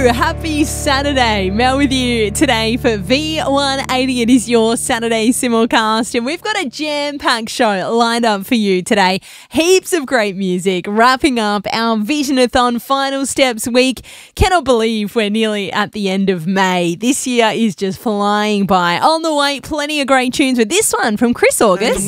Happy Saturday. Mel with you today for V180. It is your Saturday simulcast and we've got a jam-packed show lined up for you today. Heaps of great music, wrapping up our Visionathon Final Steps week. Cannot believe we're nearly at the end of May. This year is just flying by. On the way, plenty of great tunes with this one from Chris August.